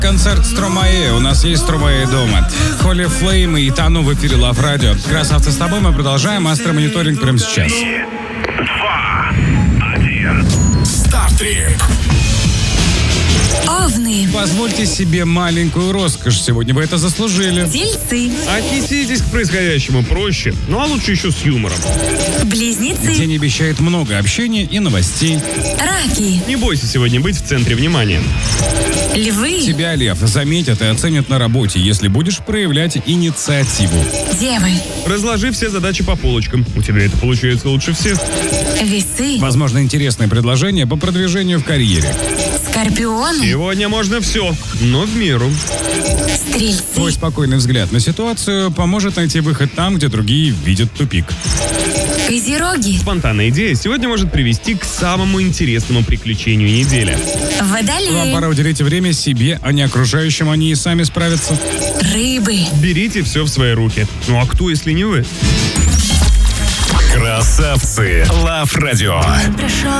Концерт Стромае. У нас есть Стромае дома. Holy Flame и Тану в эфире Love Radio. Красавцы, с тобой мы продолжаем астромониторинг прямо сейчас. 2, 1. Стартрип. Овны. Позвольте себе маленькую роскошь. Сегодня вы это заслужили. Тельцы. Отнеситесь к происходящему проще, ну а лучше еще с юмором. Близнецы. День обещает много общения и новостей. Раки. Не бойся сегодня быть в центре внимания. Львы. Тебя, Лев, заметят и оценят на работе, если будешь проявлять инициативу. Девы. Разложи все задачи по полочкам. У тебя это получается лучше всех. Весы. Возможно, интересные предложения по продвижению в карьере. Скорпионы. Сегодня можно все, но в меру. Стрельцы. Твой спокойный взгляд на ситуацию поможет найти выход там, где другие видят тупик. Козероги. Спонтанная идея сегодня может привести к самому интересному приключению недели. Вам Водолеи. пора уделить время себе, а не окружающим, они и сами справятся. Рыбы. Берите все в свои руки. Ну а кто, если не вы? Красавцы. Love Radio. Прошел